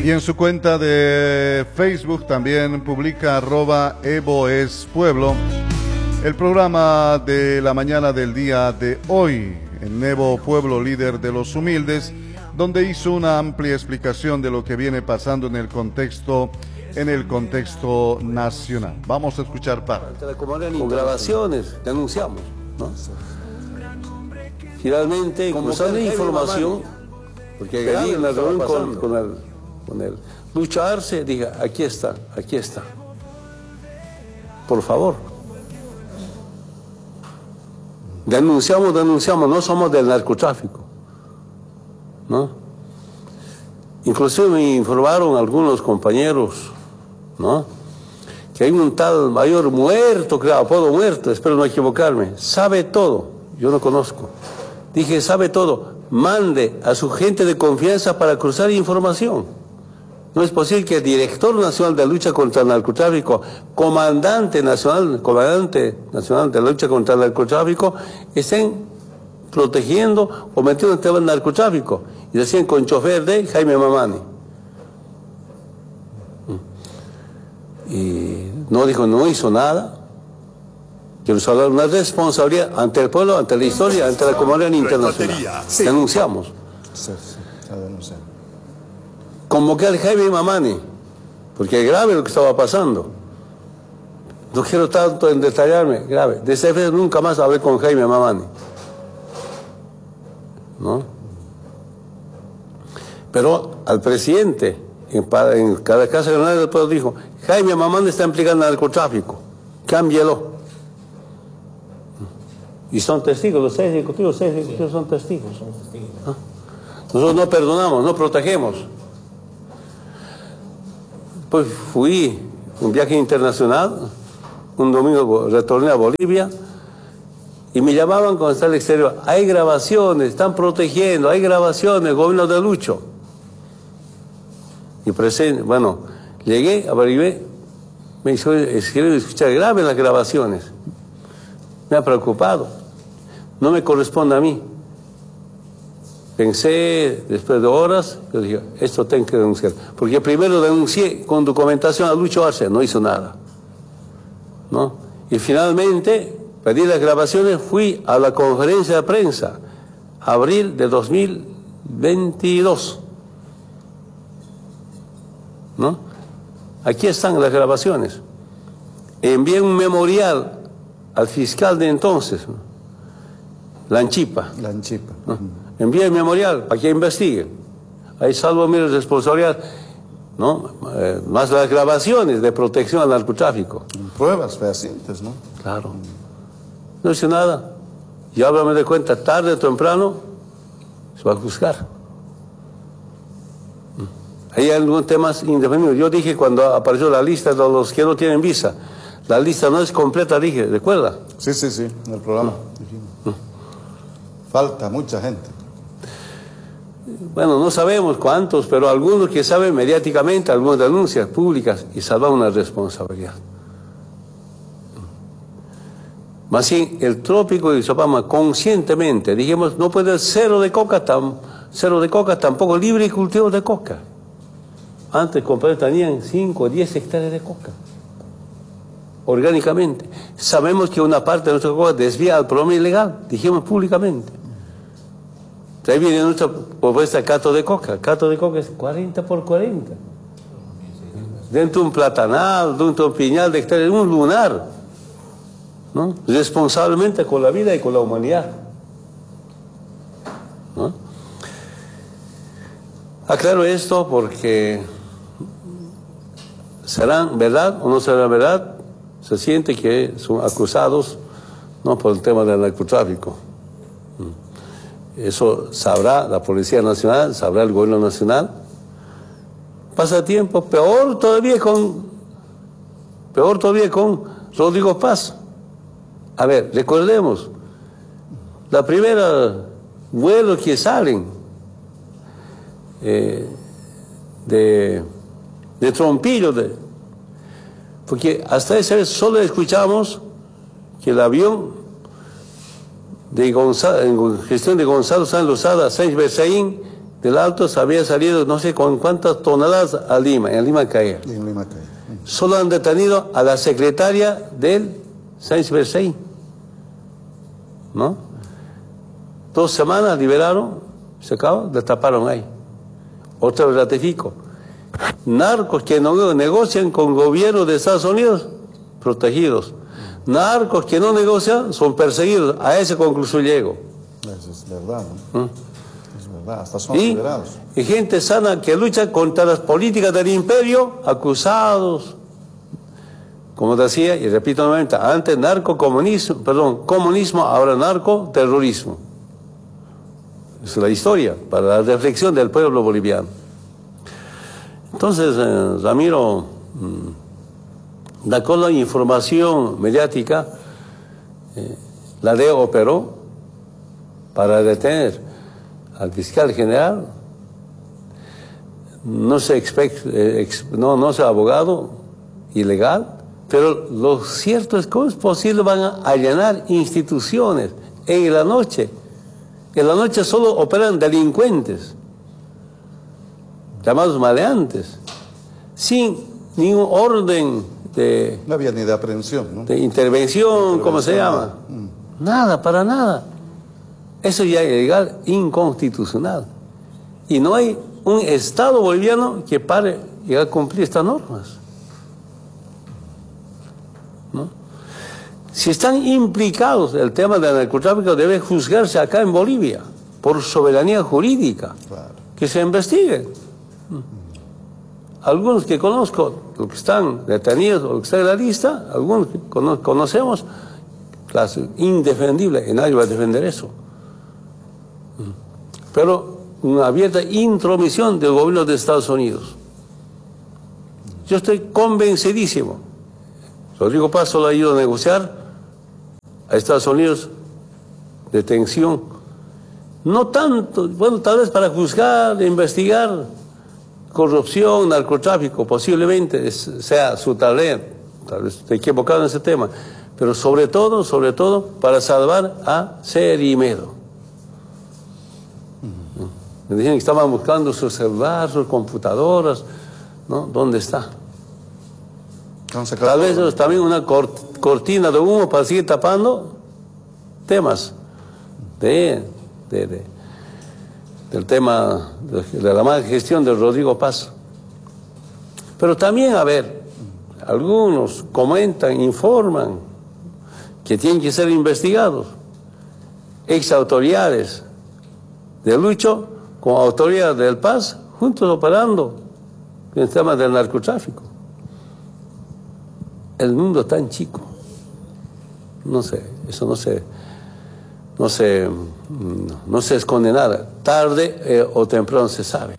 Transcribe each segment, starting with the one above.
Y en su cuenta de Facebook también publica @EvoEsPueblo el programa de la mañana del día de hoy, en Evo Pueblo, líder de los humildes, donde hizo una amplia explicación de lo que viene pasando en el contexto nacional. Vamos a escuchar parte. Con grabaciones, denunciamos, ¿no? Finalmente, cruzando información, porque pedí en la reunión con el Lucho Arce, dije, aquí está. Por favor. Denunciamos, no somos del narcotráfico, ¿no? Inclusive me informaron algunos compañeros, ¿no?, que hay un tal mayor muerto, creo, apodo muerto, espero no equivocarme, sabe todo, yo no conozco. Dije, sabe todo, mande a su gente de confianza para cruzar información. No es posible que el director nacional de lucha contra el narcotráfico, comandante nacional de lucha contra el narcotráfico, estén protegiendo o metiendo en el tema del narcotráfico. Y decían con chofer de Jaime Mamani. Y no dijo, no hizo nada. Quiero hablar una responsabilidad ante el pueblo, ante la historia, ante la comunidad internacional. Sí. Denunciamos. Sí, a denunciar. Convoqué al Jaime Mamani, porque es grave lo que estaba pasando. No quiero tanto en detallarme, grave. Desde ese nunca más hablé con Jaime Mamani, ¿no? Pero al presidente, en cada casa regional del pueblo dijo, Jaime Mamani está implicado en el narcotráfico, cámbielo. Y son testigos, los seis ejecutivos son testigos. ¿Ah? Nosotros no perdonamos, no protegemos. Pues fui un viaje internacional, un domingo retorné a Bolivia y me llamaban cuando estaba al exterior, hay grabaciones, están protegiendo, hay grabaciones, gobierno de Lucho. Y bueno, llegué, averigué, me hizo escuchar, graben las grabaciones. Me ha preocupado, no me corresponde a mí. Pensé, después de horas, yo dije, esto tengo que denunciar. Porque primero denuncié con documentación a Lucho Arce, no hizo nada, ¿no? Y finalmente, pedí las grabaciones, fui a la conferencia de prensa, abril de 2022, ¿no? Aquí están las grabaciones. Envié un memorial al fiscal de entonces, ¿no?, Lanchipa. ¿No? Envié el memorial para que investigue. Ahí salvo mi responsabilidad, ¿no? Más las grabaciones de protección al narcotráfico. Pruebas fehacientes, ¿no? Claro. No hice nada. Y ahora me doy cuenta, tarde o temprano, se va a juzgar. Hay algunos temas indefinidos. Yo dije cuando apareció la lista de los que no tienen visa, la lista no es completa, dije, ¿recuerda? Sí, en el programa. Falta mucha gente. Bueno, no sabemos cuántos, pero algunos que saben mediáticamente, algunas denuncias públicas y salvan una responsabilidad. Más bien, el trópico de Sopama, conscientemente, dijimos, no puede ser cero de coca, tampoco libre cultivo de coca. Antes, compadre, tenían 5 o 10 hectáreas de coca, orgánicamente. Sabemos que una parte de nuestra coca desvía al programa ilegal, dijimos públicamente. Ahí viene nuestra propuesta Cato de Coca. Cato de Coca es 40 por 40. Dentro de un platanal, dentro de un piñal de hectáreas, un lunar, ¿no? Responsablemente con la vida y con la humanidad, ¿no? Aclaro esto porque serán verdad o no serán verdad. Se siente que son acusados, ¿no?, por el tema del narcotráfico. Eso sabrá la Policía Nacional, sabrá el Gobierno Nacional. Pasa tiempo, peor todavía con Rodrigo Paz. A ver, recordemos, la primera vuelo que salen de Trompillo, porque hasta esa vez solo escuchamos que el avión en gestión de Gonzalo Sáenz Lozada, Sáenz Berzaín, del Alto se había salido no sé con cuántas toneladas a Lima, en Lima caía. En Lima caía. Solo han detenido a la secretaria del Sáenz Bercey, ¿no? 2 semanas liberaron, se acabó, destaparon ahí. Otra vez ratifico. Narcos que no negocian con gobierno de Estados Unidos, protegidos. Narcos que no negocian son perseguidos. A esa conclusión llego. Eso es verdad, ¿no? Es verdad, hasta son liberados. Y gente sana que lucha contra las políticas del imperio, acusados, como decía, y repito nuevamente, antes comunismo, ahora narcoterrorismo. Es la historia para la reflexión del pueblo boliviano. Entonces, Ramiro, de acuerdo a la información mediática, la DEA operó para detener al fiscal general. No sé abogado ilegal, pero lo cierto es que es posible van a allanar instituciones en la noche. En la noche solo operan delincuentes, llamados maleantes, sin ningún orden de... No había ni de aprehensión, ¿no? De intervención, ¿cómo se llama? Nada, para nada. Eso ya es ilegal, inconstitucional. Y no hay un Estado boliviano que pare y a cumplir estas normas, ¿no? Si están implicados en el tema del narcotráfico, debe juzgarse acá en Bolivia, por soberanía jurídica, Claro. que se investiguen. Algunos que conozco, los que están detenidos o los que están en la lista, algunos que conocemos, clase indefendible, y nadie va a defender eso. Pero una abierta intromisión del gobierno de Estados Unidos. Yo estoy convencidísimo. Rodrigo Paz solo ha ido a negociar a Estados Unidos detención. No tanto, bueno, tal vez para juzgar, investigar corrupción, narcotráfico, posiblemente sea su tarea, tal vez estoy equivocado en ese tema, pero sobre todo, para salvar a Cerimedo. Me dijeron que estaban buscando su celular, sus computadoras, ¿no? ¿Dónde está? Tal vez es también una cortina de humo para seguir tapando temas del tema de la mala gestión de Rodrigo Paz. Pero también, a ver, algunos comentan, informan que tienen que ser investigados ex autoridades de Lucho con autoridades del Paz, juntos operando en el tema del narcotráfico. El mundo es tan chico, no sé, eso no se esconde nada, tarde o temprano se sabe.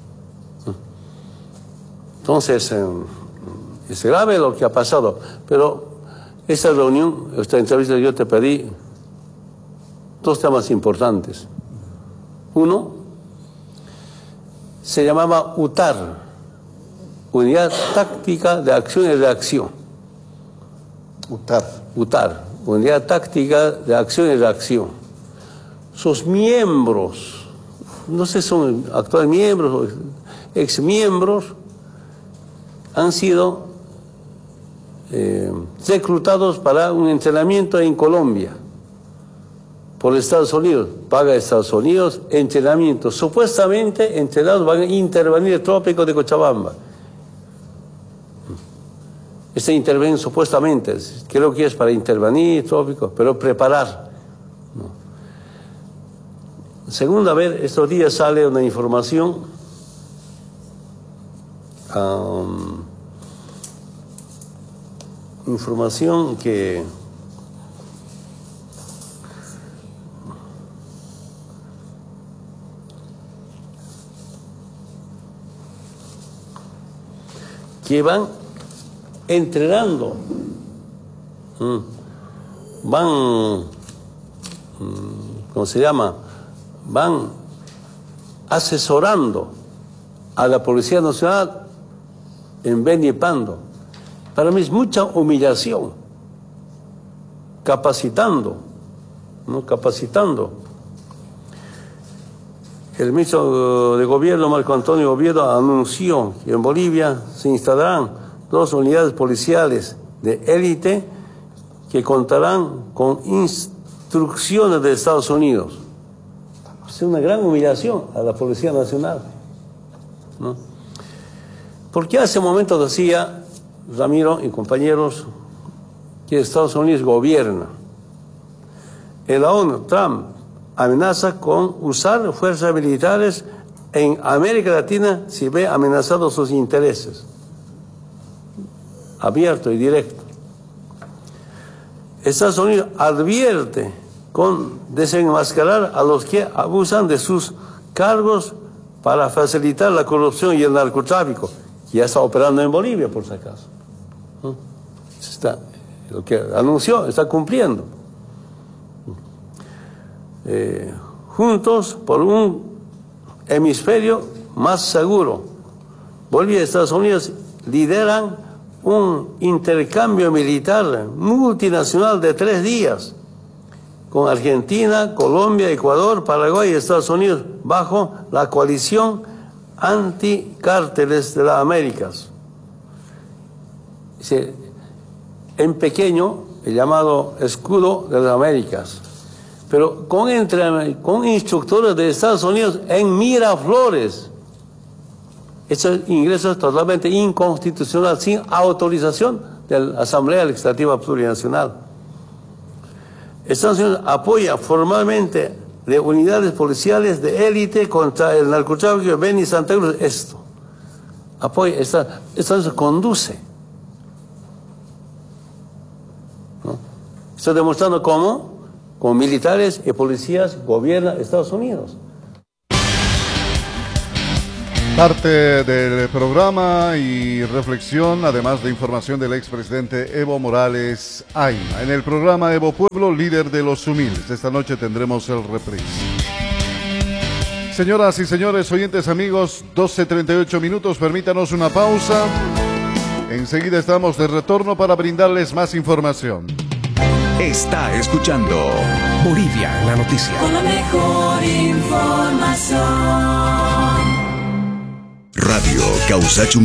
Entonces, es grave lo que ha pasado, pero esta reunión, esta entrevista, yo te pedí 2 temas importantes. Uno, se llamaba UTAR, Unidad Táctica de Acción y Reacción. UTAR, Unidad Táctica de Acción y Reacción. Sus miembros, no sé si son actuales miembros o exmiembros, han sido reclutados para un entrenamiento en Colombia por Estados Unidos. Paga Estados Unidos entrenamiento. Supuestamente entrenados van a intervenir el trópico de Cochabamba. Esta intervención supuestamente, creo que es para intervenir trópico, pero preparar. Segunda vez, estos días sale una información que van entrenando, ¿cómo se llama? Van asesorando a la Policía Nacional en Beni y Pando. Para mí es mucha humillación, capacitando, ¿no? Capacitando. el ministro de Gobierno, Marco Antonio Oviedo, anunció que en Bolivia se instalarán 2 unidades policiales de élite que contarán con instrucciones de Estados Unidos. Es una gran humillación a la Policía Nacional, ¿no? Porque hace un momento decía Ramiro y compañeros que Estados Unidos gobierna. En la ONU, Trump amenaza con usar fuerzas militares en América Latina si ve amenazados sus intereses. Abierto y directo. Estados Unidos advierte con desenmascarar a los que abusan de sus cargos para facilitar la corrupción y el narcotráfico, que ya está operando en Bolivia, por si acaso. Lo que anunció está cumpliendo. Juntos por un hemisferio más seguro, Bolivia y Estados Unidos lideran un intercambio militar multinacional de 3 días con Argentina, Colombia, Ecuador, Paraguay y Estados Unidos bajo la coalición anticárteles de las Américas. En pequeño, el llamado escudo de las Américas, pero con instructores de Estados Unidos en Miraflores. Ese ingreso es totalmente inconstitucional, sin autorización de la Asamblea Legislativa Plurinacional. Estados Unidos apoya formalmente de unidades policiales de élite contra el narcotráfico de Beni Santa Cruz. Esto apoya, esto se conduce, ¿no? Está demostrando cómo con militares y policías gobierna Estados Unidos. Parte del programa y reflexión, además de información del expresidente Evo Morales Ayma. En el programa Evo Pueblo, líder de los humildes. Esta noche tendremos el reprise. Señoras y señores, oyentes amigos, 12:38 minutos, permítanos una pausa. Enseguida estamos de retorno para brindarles más información. Está escuchando Bolivia, la noticia. Con la mejor información. Radio Causacho